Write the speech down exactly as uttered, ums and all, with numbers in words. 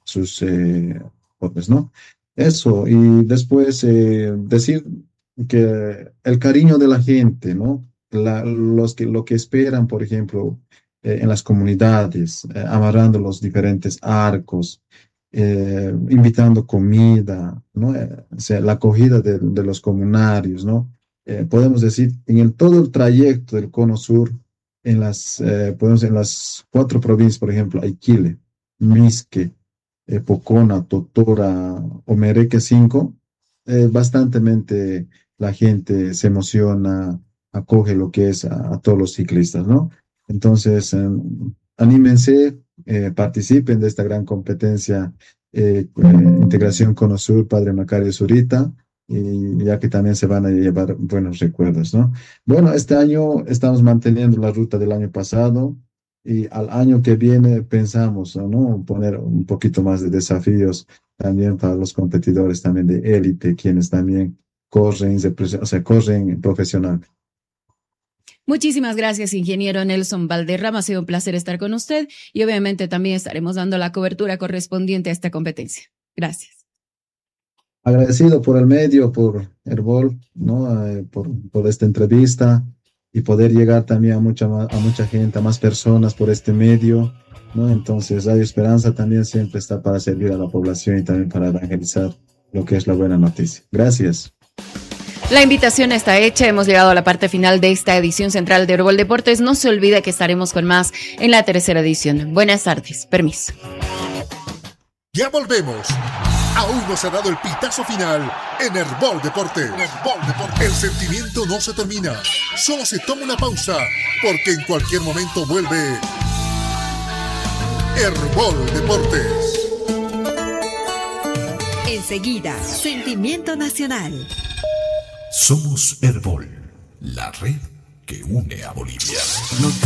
sus eh, aportes, ¿no? Eso, y después eh, decir que el cariño de la gente, ¿no? La- los que, lo que esperan, por ejemplo, eh, en las comunidades, eh, amarrando los diferentes arcos, eh, invitando comida, ¿no? Eh, o sea, la acogida de, de los comunarios, ¿no? Eh, podemos decir, en el, todo el trayecto del Cono Sur, en las, eh, podemos, en las cuatro provincias, por ejemplo, Aiquile, Misque, eh, Pocona, Totora, Omereque cinco, eh, bastantemente la gente se emociona, acoge lo que es a, a todos los ciclistas, ¿no? Entonces, eh, anímense, eh, participen de esta gran competencia, eh, eh, Integración Cono Sur, Padre Macario Zurita, y ya que también se van a llevar buenos recuerdos, ¿no? Bueno, este año estamos manteniendo la ruta del año pasado y al año que viene pensamos, ¿no? Poner un poquito más de desafíos también para los competidores también de élite, quienes también corren, se prese- o sea, corren profesional. Muchísimas gracias, ingeniero Nelson Valderrama. Ha sido un placer estar con usted y obviamente también estaremos dando la cobertura correspondiente a esta competencia. Gracias. Agradecido por el medio, por Herbol, ¿no? Eh, por, por esta entrevista y poder llegar también a mucha, ma- a mucha gente, a más personas por este medio, ¿no? Entonces, Radio Esperanza también siempre está para servir a la población y también para evangelizar lo que es la buena noticia. Gracias. La invitación está hecha. Hemos llegado a la parte final de esta edición central de Herbol Deportes. No se olvide que estaremos con más en la tercera edición. Buenas tardes. Permiso. Ya volvemos. Aún no se ha dado el pitazo final en Herbol Deportes. Herbol Deportes. El sentimiento no se termina. Solo se toma una pausa porque en cualquier momento vuelve Herbol Deportes. Enseguida, Sentimiento Nacional. Somos Herbol, la red que une a Bolivia.